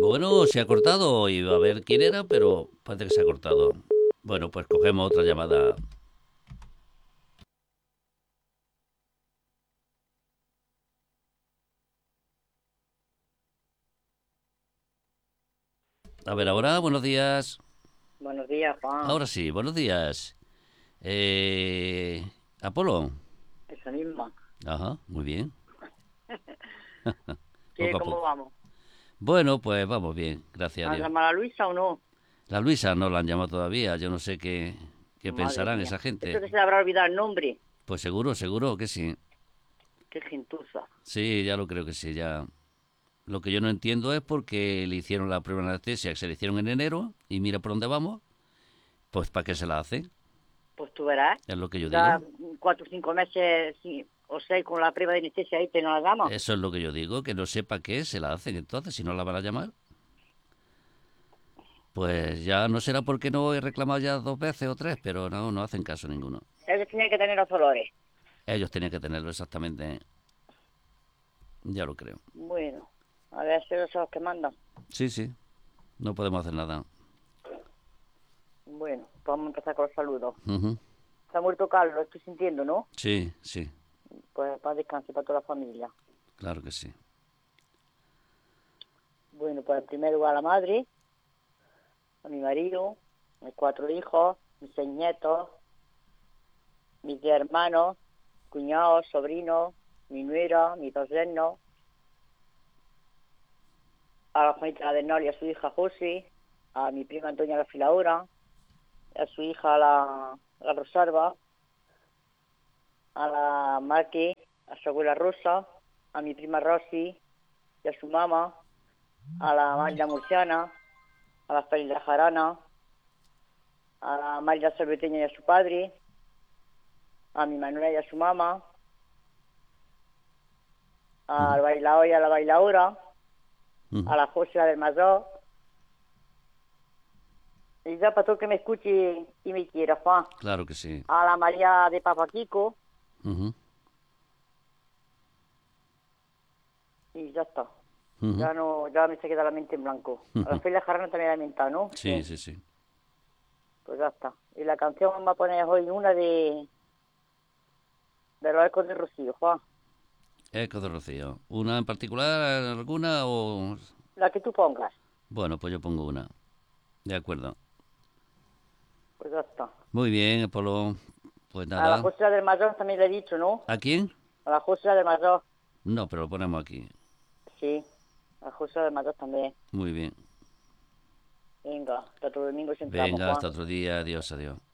Bueno, se ha cortado. Iba a ver quién era, pero parece que se ha cortado. Bueno, pues cogemos otra llamada. A ver, ahora, buenos días. Buenos días, Juan. Ahora sí, buenos días. Eh... Apolo. Esa misma. Ajá, muy bien. Poco a ¿Cómo poco. vamos? Bueno, pues vamos bien, gracias a ¿Han Dios. llamado a Luisa o no? La Luisa no la han llamado todavía. Yo no sé qué Madre pensarán mía. esa Esto gente. que se le habrá olvidado el nombre. Pues seguro que sí. Qué gentuza. Sí, ya lo creo que sí, ya. Lo que yo no entiendo es por qué le hicieron la prueba de anestesia, que se le hicieron en enero, y mira por dónde vamos, pues ¿para qué se la hace? Pues tú verás. Es lo que yo Ya digo. 4 o 5 meses o 6 con la prueba de anestesia ahí te no la damos. Eso es lo que yo digo, que no sepa qué se la hacen. Entonces, si no la van a llamar, pues ya no será porque no he reclamado ya 2 veces o 3, pero no hacen caso ninguno. Ellos tenían que tener los dolores. Ellos tenían que tenerlo exactamente, ya lo creo. Bueno, a ver si ellos son los que mandan. Sí, no podemos hacer nada. Bueno, pues vamos a empezar con los saludos. Ujú. Está muerto Carlos, lo estoy sintiendo, ¿no? Sí, Pues para descanse para toda la familia. claro que sí. Bueno, pues en primer lugar a la madre, a mi marido, mis 4 hijos, mis 6 nietos, mis 10 hermanos, cuñados, sobrinos, mi nuera, mis 2 yernos, a la Juanita Adernal y a su hija José, a mi prima Antonia la Filaura, a su hija la Rosalba, a la Maki, a su abuela Rosa, a mi prima Rosy y a su mamá, a la Magda Murciana, a la Felida Jarana, a la Magda Salveteña y a su padre, a mi Manuela y a su mamá, al Ujú, bailador y a la bailadora, ujú. a la José del Mayor, y ya para todo el que me escuche y me quiera, Juan, Claro que sí. a la María de Papa Kiko, Ujú, y ya está. ujú. Ya no, ya me se queda la mente en blanco. A la Felia Jarana también la he mentado, ¿no? Sí, Sí, sí, sí. pues ya está. Y la canción vamos a poner hoy una de los ecos de Rocío, Juan. Eco de Rocío. ¿Una en particular, alguna o...? La que tú pongas, Bueno, pues yo pongo una. De acuerdo. pues ya está. Muy bien, Apolo. Pues A la nada. José del Mayor también le he dicho, ¿no? ¿A quién? A la José del Mayor, No, pero lo ponemos aquí. sí. A la José del Mayor también. Muy bien. Venga, hasta otro domingo siempre vamos, Venga, Juan. hasta otro día. Adiós, adiós.